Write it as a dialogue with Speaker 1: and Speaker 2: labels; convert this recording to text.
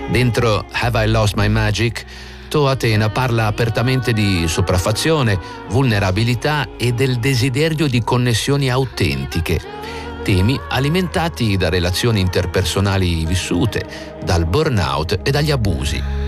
Speaker 1: Dentro Have I Lost My Magic, To Atena parla apertamente di sopraffazione, vulnerabilità e del desiderio di connessioni autentiche, temi alimentati da relazioni interpersonali vissute, dal burnout e dagli abusi.